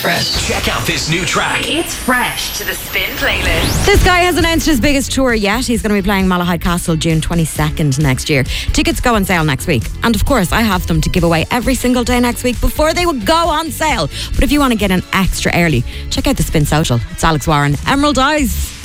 fresh. Check out this new track. It's fresh to the Spin playlist. This guy has announced his biggest tour yet. He's going to be playing Malahide Castle June 22nd next year. Tickets go on sale next week. And of course, I have them to give away every single day next week before they will go on sale. But if you want to get in extra early, check out the Spin Social. It's Alex Warren, Emerald Eyes.